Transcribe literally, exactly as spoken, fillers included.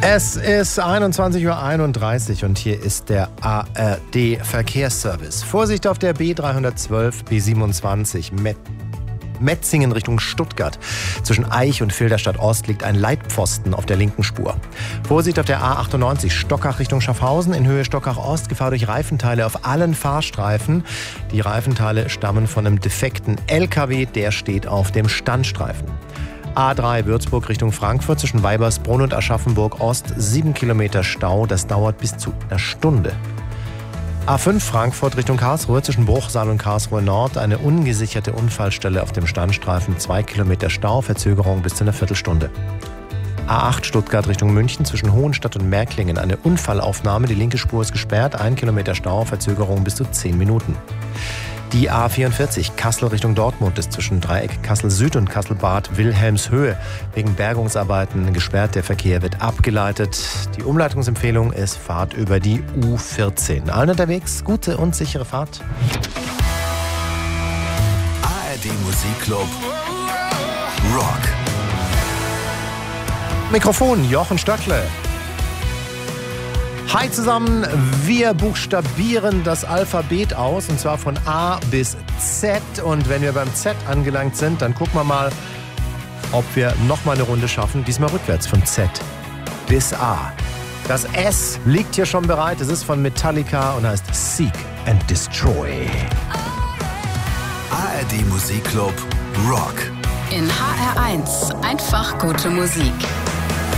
Es ist einundzwanzig Uhr einunddreißig und hier ist der A R D-Verkehrsservice. Vorsicht auf der B dreihundertzwölf, B siebenundzwanzig, Met Metzingen Richtung Stuttgart. Zwischen Eich und Filderstadt Ost liegt ein Leitpfosten auf der linken Spur. Vorsicht auf der A achtundneunzig, Stockach Richtung Schaffhausen, in Höhe Stockach Ost, Gefahr durch Reifenteile auf allen Fahrstreifen. Die Reifenteile stammen von einem defekten L K W, der steht auf dem Standstreifen. A drei Würzburg Richtung Frankfurt zwischen Weibersbrunn und Aschaffenburg Ost, sieben Kilometer Stau, das dauert bis zu einer Stunde. A fünf Frankfurt Richtung Karlsruhe zwischen Bruchsal und Karlsruhe Nord, eine ungesicherte Unfallstelle auf dem Standstreifen, zwei Kilometer Stau, Verzögerung bis zu einer Viertelstunde. A acht Stuttgart Richtung München zwischen Hohenstadt und Märklingen, eine Unfallaufnahme, die linke Spur ist gesperrt, ein Kilometer Stau, Verzögerung bis zu zehn Minuten. Die A vierundvierzig Kassel Richtung Dortmund ist zwischen Dreieck Kassel Süd und Kassel-Bad Wilhelmshöhe wegen Bergungsarbeiten gesperrt. Der Verkehr wird abgeleitet. Die Umleitungsempfehlung ist Fahrt über die U vierzehn. Allen unterwegs, gute und sichere Fahrt. A R D Musikclub Rock. Mikrofon Jochen Stöckle. Hi zusammen, wir buchstabieren das Alphabet aus und zwar von A bis Z und wenn wir beim Z angelangt sind, dann gucken wir mal, ob wir nochmal eine Runde schaffen, diesmal rückwärts von Z bis A. Das S liegt hier schon bereit, es ist von Metallica und heißt Seek and Destroy. A R D Musikclub Rock. In H R eins einfach gute Musik.